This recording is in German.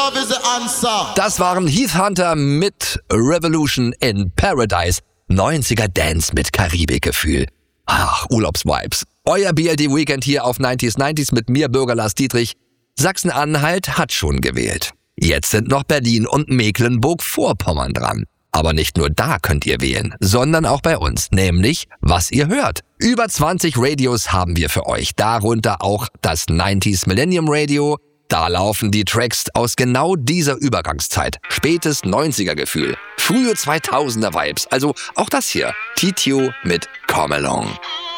love is the answer. Das waren Heath Hunter mit Revolution in Paradise. 90er Dance mit Karibikgefühl. Ach, Urlaubsvibes. Euer BLD Weekend hier auf 90s mit mir, Bürger Lars Dietrich. Sachsen-Anhalt hat schon gewählt. Jetzt sind noch Berlin und Mecklenburg-Vorpommern dran. Aber nicht nur da könnt ihr wählen, sondern auch bei uns, nämlich was ihr hört. Über 20 Radios haben wir für euch, darunter auch das 90s Millennium Radio. Da laufen die Tracks aus genau dieser Übergangszeit. Spätes 90er-Gefühl, frühe 2000er-Vibes, also auch das hier, Titio mit Come Along.